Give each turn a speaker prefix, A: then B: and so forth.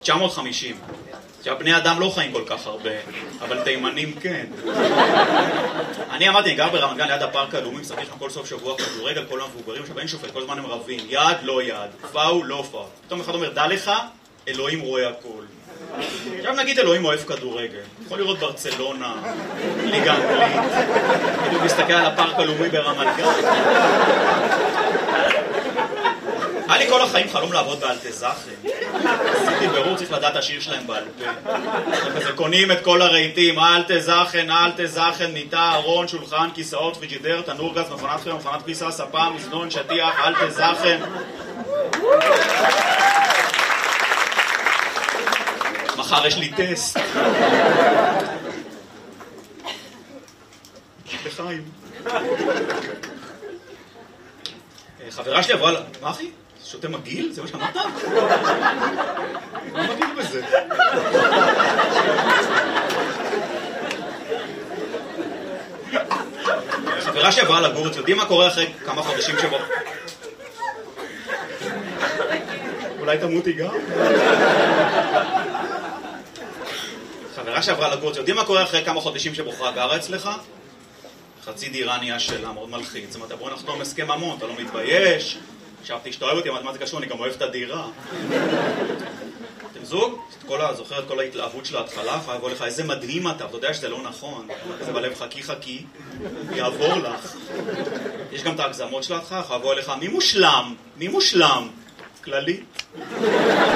A: 950. עכשיו, בני אדם לא חיים כל כך הרבה, אבל תימנים כן. אני אמרתי, אני גר ברמת גן ליד הפארק הלאומי, משחק שם כל סוף שבוע כדורגל, כל המבוגרים, עכשיו אין שופט, כל הזמן הם רבים, יד לא יד, פאול לא פאול. פתאום אחד אומר, דע לך, אלוהים רואה הכל. עכשיו נגיד אלוהים אוהב כדורגל, יכול לראות ברצלונה, ליגה אנגלית, בדיוק מסתכל על הפארק הלאומי ברמת גן. היה לי כל החיים חלום לעבוד באלטזאכן. עשיתי ברור, צריך לדעת השיר שלהם בעל פה. כזה קונים את כל הרהיטים, אלטזאכן, מיטה, ארון, שולחן, כיסאות, פריג'ידר, תנור גז, מכונת חיים, מכונת כביסה, ספה, מזנון, שטיח, אלטזאכן. מחר יש לי טסט. לחיים. חברה שלי עברה לה, מה אחי? שותה מגיל? זה מה שאמרת? מה מגיל בזה? חברה שעברה לגור, אתם יודעים מה קורה אחרי כמה חודשים שבו? אולי תמותי גם? חברה שעברה לגור, אתם יודעים מה קורה אחרי כמה חודשים שבוחרה גרה אצלך? חצי דירה נהיה שלה, מאוד מלחיץ. זאת אומרת, בוא נחתום הסכם ממון, אתה לא מתבייש? חשבתי שאתה אוהב אותי, מה זה קשור? אני גם אוהב את הדירה. אתם זוג? זוכר את כל ההתלהבות של ההתחלה? יכולה לבוא לך, איזה מדהים אתה, אתה יודע שזה לא נכון. זה בלב חכי, יעבור לך. יש גם את ההגזמות של ההתחלה, יכולה לבוא לך, מי מושלם? כללי.